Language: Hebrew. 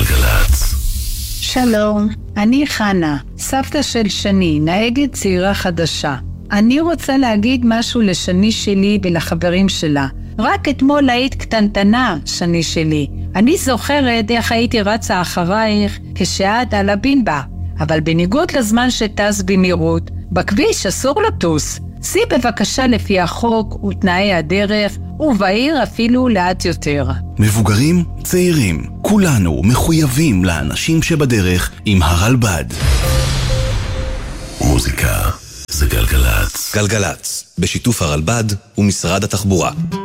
גלגלצ. שלום, אני חנה, סבתא של שני, נהגת צעירה חדשה. אני רוצה להגיד משהו לשני שלי ולחברים שלה. רק אתמול היית קטנטנה, שני שלי. אני זוכרת איך הייתי רצה אחרייך כשאת על הבינבה. אבל בניגוד לזמן שטס במהירות, בכביש אסור לטוס. סי בבקשה לפי החוק ותנאי הדרך, ובעיר אפילו לאט יותר. מבוגרים, צעירים, כולנו מחויבים לאנשים שבדרך עם הרלב"ד. מוזיקה זה גלגלצ. גלגלצ, בשיתוף הרלב"ד ומשרד התחבורה.